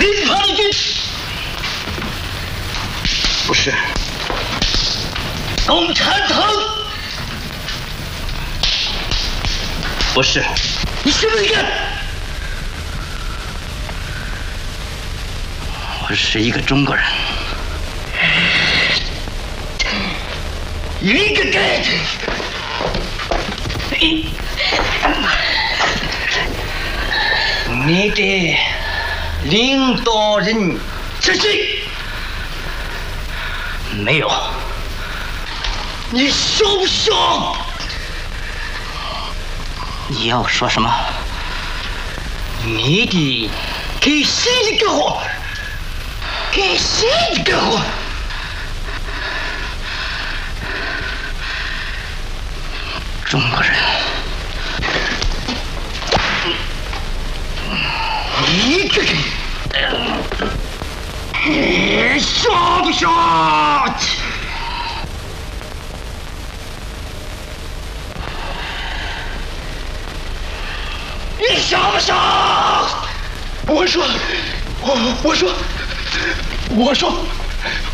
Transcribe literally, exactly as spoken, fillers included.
平叛的军？ 不是。 共产党？ 不是。 你是哪个？ 我是一个中国人。 一个人。你。你的领导人是谁？ 没有。 你说不说？ 你要说什么？ 你的给谁的干活？给谁的干活？ 中国人。 一个人，你说不说？你说不说？ 我说，我我说，我说。